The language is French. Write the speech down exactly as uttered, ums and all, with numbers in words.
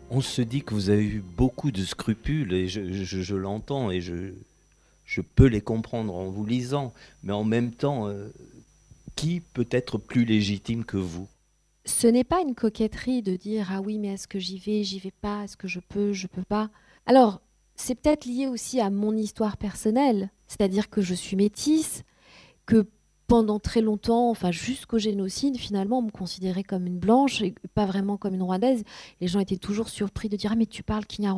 On se dit que vous avez eu beaucoup de scrupules et je, je- je l'entends et je, je peux les comprendre en vous lisant, mais en même temps, euh, qui peut être plus légitime que vous? Ce n'est pas une coquetterie de dire ah oui, mais est-ce que j'y vais, j'y vais pas, est-ce que je peux, je peux pas. Alors, c'est peut-être lié aussi à mon histoire personnelle, c'est-à-dire que je suis métisse, que pendant très longtemps, enfin jusqu'au génocide, finalement, on me considérait comme une blanche et pas vraiment comme une rwandaise. Les gens étaient toujours surpris de dire ah mais tu parles kinyarwanda.